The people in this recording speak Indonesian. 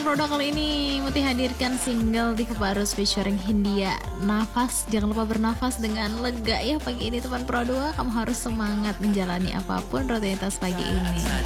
Produk kali ini Muti hadirkan single Diva Barus featuring Hindia, Nafas. Jangan lupa bernafas dengan lega ya pagi ini teman Pro 2. Kamu harus semangat menjalani apapun rutinitas pagi ini.